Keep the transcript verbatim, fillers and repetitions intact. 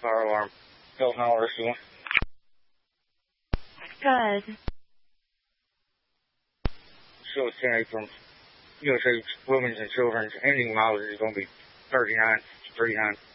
fire alarm. Delta Nile Rescue. Good. Show ten eight from U S A Women's and Children's. Ending mileage is going to be thirty-nine, thirty-nine.